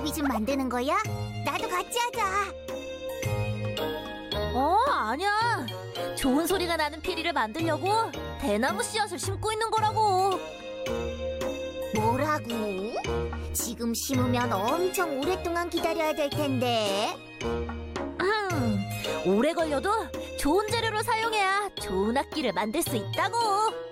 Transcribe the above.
비좀 만드는 거야? 나도 같이 하자. 아니야. 좋은 소리가 나는 피리를 만들려고 대나무 씨앗을 심고 있는 거라고. 뭐라고? 지금 심으면 엄청 오랫동안 기다려야 될 텐데. 오래 걸려도 좋은 재료로 사용해야 좋은 악기를 만들 수 있다고.